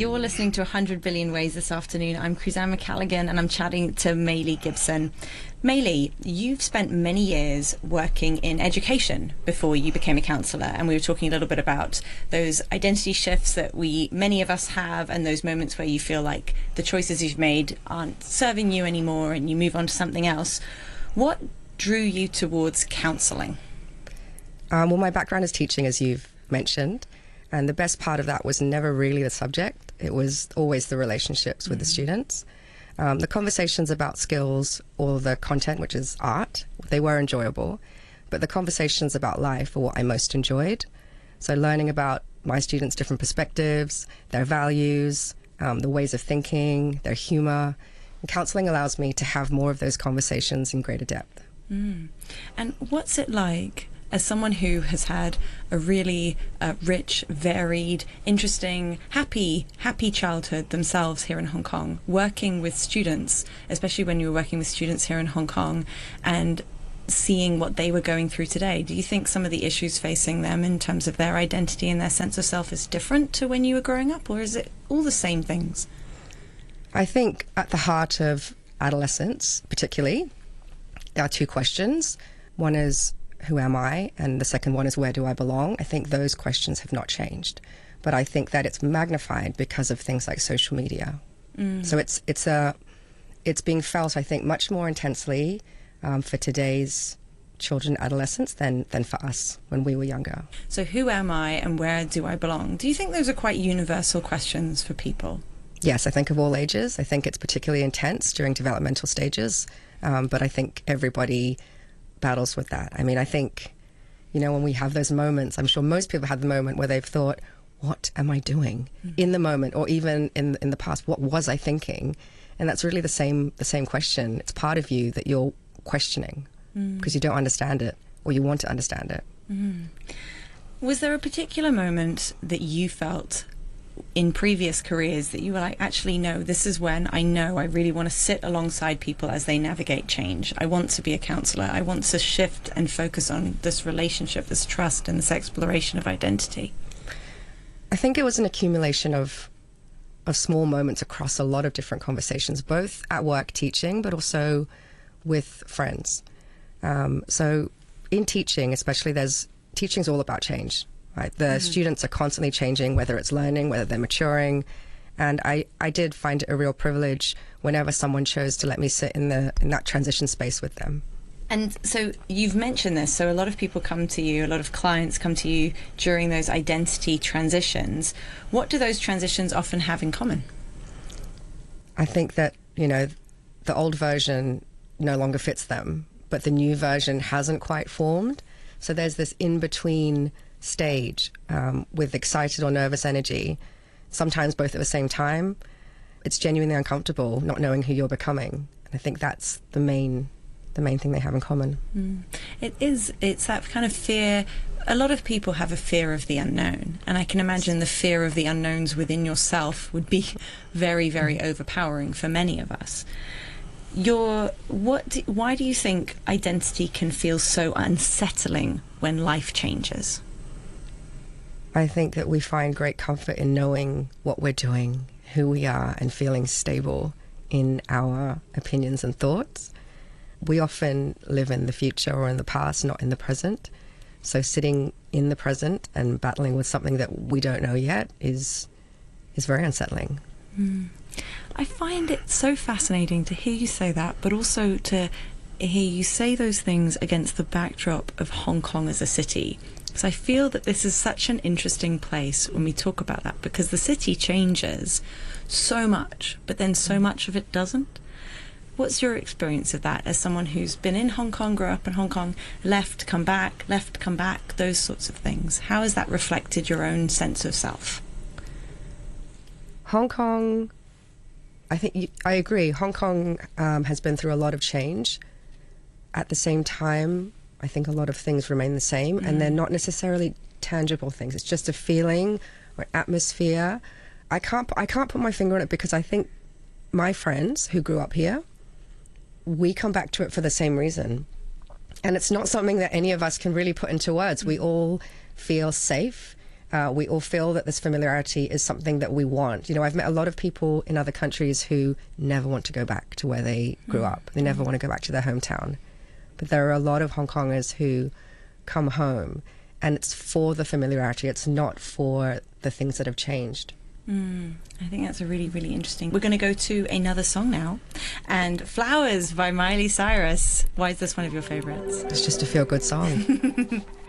You're listening to 100 Billion Ways this afternoon. I'm Cruzanne McCalligan and I'm chatting to Maylee Gibson. Maylee, you've spent many years working in education before you became a counsellor, and we were talking a little bit about those identity shifts that many of us have, and those moments where you feel like the choices you've made aren't serving you anymore and you move on to something else. What drew you towards counselling? Well, my background is teaching, as you've mentioned, and the best part of that was never really the subject. It was always the relationships with the students. The conversations about skills or the content, which is art, they were enjoyable, but the conversations about life are what I most enjoyed. So learning about my students' different perspectives, their values, the ways of thinking, their humor. And counseling allows me to have more of those conversations in greater depth. And what's it like, as someone who has had a really rich, varied, interesting, happy childhood themselves here in Hong Kong, working with students, especially when you were working with students here in Hong Kong, and seeing what they were going through today? Do you think some of the issues facing them in terms of their identity and their sense of self is different to when you were growing up, or is it all the same things? I think at the heart of adolescence, particularly, there are two questions. One is, who am I? And the second one is, where do I belong? I think those questions have not changed. But I think that it's magnified because of things like social media. So it's being felt, I think, much more intensely for today's children and adolescents than for us when we were younger. So who am I and where do I belong? Do you think those are quite universal questions for people? Yes, I think of all ages. I think it's particularly intense during developmental stages. But I think everybody battles with that. I mean, I think, when we have those moments, I'm sure most people had the moment where they've thought, what am I doing in the moment, or even in the past, what was I thinking? And that's really the same question. It's part of you that you're questioning because you don't understand it, or you want to understand it. Was there a particular moment that you felt in previous careers that you were like, actually, no, this is when I know I really want to sit alongside people as they navigate change. I want to be a counsellor. I want to shift and focus on this relationship, this trust, and this exploration of identity? I think it was an accumulation of small moments across a lot of different conversations, both at work teaching, but also with friends. So in teaching, especially, teaching's all about change. Right, the students are constantly changing, whether it's learning, whether they're maturing, and I did find it a real privilege whenever someone chose to let me sit in that transition space with them. And so you've mentioned this, so a lot of people come to you, a lot of clients come to you during those identity transitions. What do those transitions often have in common? I think that, the old version no longer fits them, but the new version hasn't quite formed. So there's this in-between stage with excited or nervous energy, sometimes both at the same time. It's genuinely uncomfortable not knowing who you're becoming. And I think that's the main thing they have in common. It's that kind of fear. A lot of people have a fear of the unknown, and I can imagine the fear of the unknowns within yourself would be very, very overpowering for many of us. Why do you think identity can feel so unsettling when life changes? I think that we find great comfort in knowing what we're doing, who we are, and feeling stable in our opinions and thoughts. We often live in the future or in the past, not in the present. So sitting in the present and battling with something that we don't know yet is very unsettling. I find it so fascinating to hear you say that, but also to hear you say those things against the backdrop of Hong Kong as a city. So I feel that this is such an interesting place when we talk about that, because the city changes so much, but then so much of it doesn't. What's your experience of that as someone who's been in Hong Kong, grew up in Hong Kong, left, come back, those sorts of things? How has that reflected your own sense of self? Hong Kong, I agree. Hong Kong has been through a lot of change. At the same time, I think a lot of things remain the same, and they're not necessarily tangible things. It's just a feeling or atmosphere. I can't put my finger on it, because I think my friends who grew up here, we come back to it for the same reason. And it's not something that any of us can really put into words. We all feel safe We all feel that this familiarity is something that we want. You know, I've met a lot of people in other countries who never want to go back to where they grew up. They never want to go back to their hometown. But there are a lot of Hong Kongers who come home, and it's for the familiarity. It's not for the things that have changed. I think that's a really, really interesting. We're going to go to another song now, and Flowers by Miley Cyrus. Why is this one of your favorites? It's just a feel-good song.